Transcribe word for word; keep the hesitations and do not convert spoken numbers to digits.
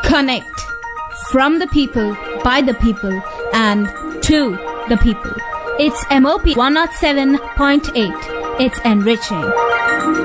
Connect. From the people, by the people, and to the people. It's M O P one oh seven point eight. It's enriching.